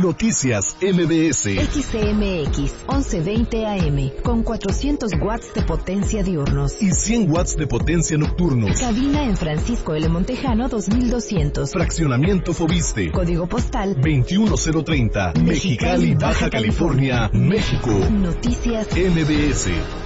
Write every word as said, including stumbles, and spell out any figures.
Noticias M B S. X C M X once veinte A M con cuatrocientos watts de potencia diurnos y cien watts de potencia nocturnos. Cabina en Francisco L. Montejano dos mil doscientos. Fraccionamiento Fobiste. Código postal veintiuno cero treinta. Mexicali, Baja California, México. Noticias M B S.